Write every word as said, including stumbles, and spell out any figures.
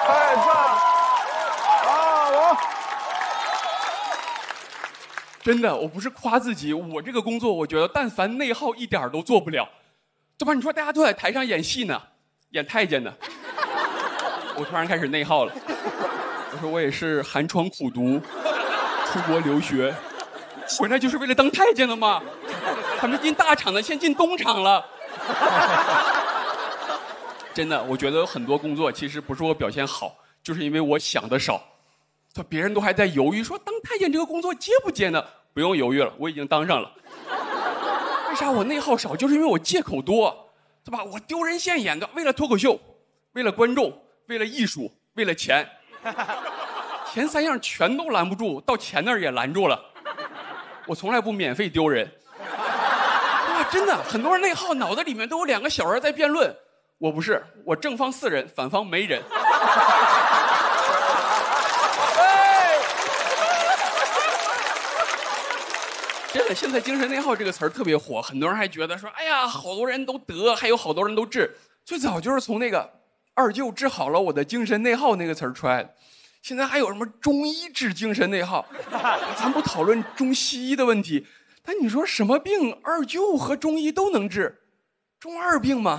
太赞了！啊，我真的，我不是夸自己，我这个工作，我觉得但凡内耗一点都做不了，对吧？你说大家都在台上演戏呢，演太监呢，我突然开始内耗了。我说我也是寒窗苦读，出国留学，回来就是为了当太监的嘛，还没进大厂呢，先进东厂了。真的，我觉得很多工作其实不是我表现好，就是因为我想的少。别人都还在犹豫，说当太监这个工作接不接呢？不用犹豫了，我已经当上了。为啥我内耗少？就是因为我借口多，对吧？我丢人现眼的，为了脱口秀，为了观众，为了艺术，为了钱，前三样全都拦不住，到钱那儿也拦住了。我从来不免费丢人。哇，真的，很多人内耗，脑子里面都有两个小人在辩论。我不是，我正方四人，反方没人。真的，现在精神内耗这个词儿特别火，很多人还觉得说，哎呀，好多人都得，还有好多人都治。最早就是从那个二舅治好了我的精神内耗那个词儿出来的。现在还有什么中医治精神内耗？咱不讨论中西医的问题，但你说什么病二舅和中医都能治？中二病吗？